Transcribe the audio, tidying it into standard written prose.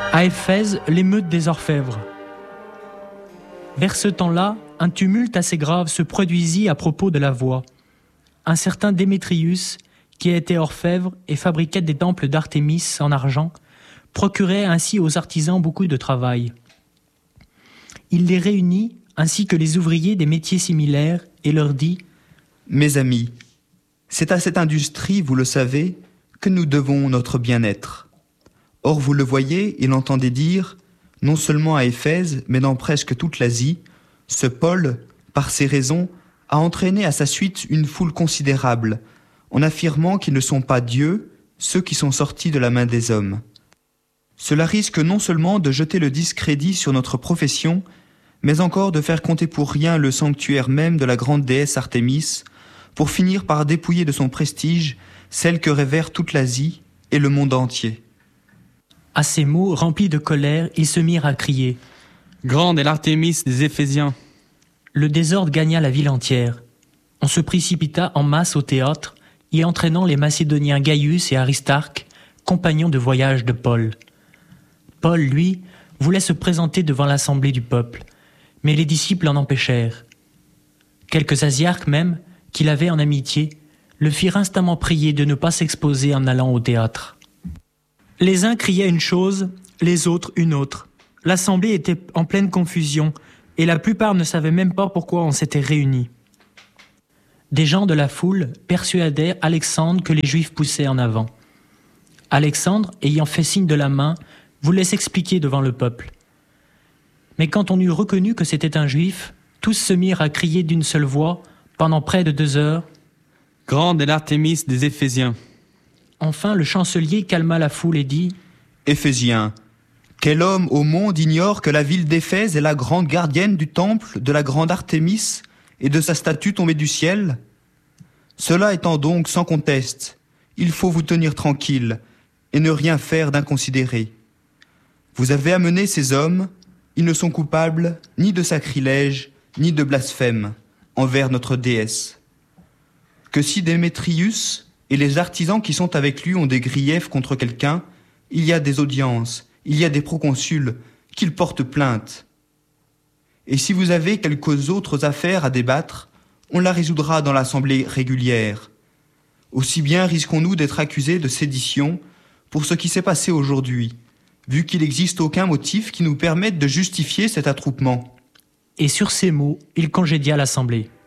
À Éphèse, l'émeute des orfèvres. Vers ce temps-là, un tumulte assez grave se produisit à propos de la voie. Un certain Démétrius, qui était orfèvre et fabriquait des temples d'Artémis en argent, procurait ainsi aux artisans beaucoup de travail. Il les réunit, ainsi que les ouvriers des métiers similaires, et leur dit : « Mes amis, c'est à cette industrie, vous le savez, que nous devons notre bien-être. Or, vous le voyez et l'entendez dire, non seulement à Éphèse, mais dans presque toute l'Asie, ce Paul, par ses raisons, a entraîné à sa suite une foule considérable, en affirmant qu'ils ne sont pas Dieu, ceux qui sont sortis de la main des hommes. Cela risque non seulement de jeter le discrédit sur notre profession, mais encore de faire compter pour rien le sanctuaire même de la grande déesse Artémis, pour finir par dépouiller de son prestige celle que révère toute l'Asie et le monde entier. » À ces mots, remplis de colère, ils se mirent à crier : « Grande est l'Artémis des Éphésiens !» Le désordre gagna la ville entière. On se précipita en masse au théâtre, y entraînant les Macédoniens Gaius et Aristarque, compagnons de voyage de Paul. Paul, lui, voulait se présenter devant l'assemblée du peuple, mais les disciples en empêchèrent. Quelques Asiarques même, qu'il avait en amitié, le firent instamment prier de ne pas s'exposer en allant au théâtre. Les uns criaient une chose, les autres une autre. L'assemblée était en pleine confusion, et la plupart ne savaient même pas pourquoi on s'était réunis. Des gens de la foule persuadèrent Alexandre que les Juifs poussaient en avant. Alexandre, ayant fait signe de la main, voulait s'expliquer devant le peuple. Mais quand on eut reconnu que c'était un Juif, tous se mirent à crier d'une seule voix, pendant près de 2 heures : « Grande est l'Artémis des Éphésiens !» Enfin, le chancelier calma la foule et dit : « Éphésiens, quel homme au monde ignore que la ville d'Éphèse est la grande gardienne du temple de la grande Artémis et de sa statue tombée du ciel ? Cela étant donc sans conteste, il faut vous tenir tranquille et ne rien faire d'inconsidéré. Vous avez amené ces hommes, ils ne sont coupables ni de sacrilège, ni de blasphème envers notre déesse. Que si Démétrius et les artisans qui sont avec lui ont des griefs contre quelqu'un, il y a des audiences, il y a des proconsuls, qu'ils portent plainte. Et si vous avez quelques autres affaires à débattre, on la résoudra dans l'assemblée régulière. Aussi bien risquons-nous d'être accusés de sédition pour ce qui s'est passé aujourd'hui, vu qu'il n'existe aucun motif qui nous permette de justifier cet attroupement. » Et sur ces mots, il congédia l'assemblée.